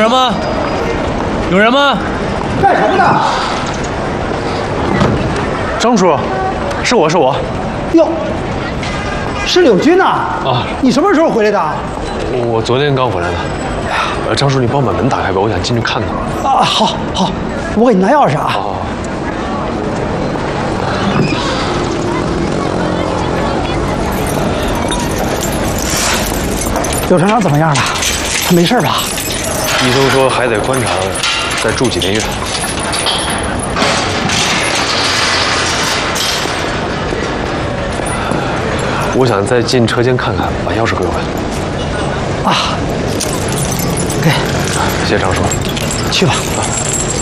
人吗？有人吗？ 干什么呢？ 张叔，是我。 哟，是柳军呐！ 啊， 你什么时候回来的？ 我昨天刚回来的。张叔，你帮我把门打开吧，我想进去看看。 啊，好，我给你拿钥匙啊。 哦。 柳船长怎么样了？他没事吧？ 医生说还得观察，再住几天院。我想再进车间看看，把钥匙归我。 啊，给， 谢谢张叔。 去吧。